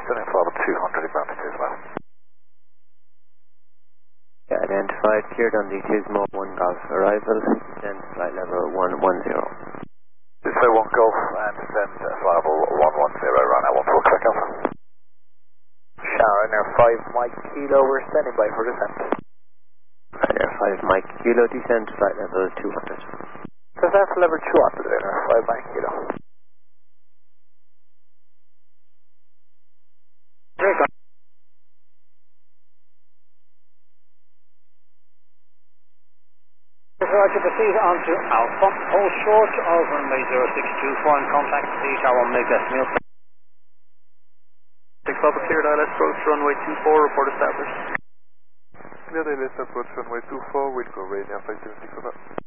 Descending for level 200 ground to as well. Yeah, identified, cleared on the Gizmo 1 Golf arrival, descend flight level 110. So 1 Golf and descend flight level 110, run out 1 full click Alpha. Shower Air 5 Mike Kilo, we're standing by for descent. Air 5 Mike Kilo, descend flight level 200. Descent for level 200, Air 5 Mike Kilo. Roger, proceed on to Alpha. Hold short of runway 0624 and contact CHR1 make decimal. 6 Alpha cleared, ILS approach runway 24, report established. Cleared ILS approach runway 24, we'll go radar 576 over.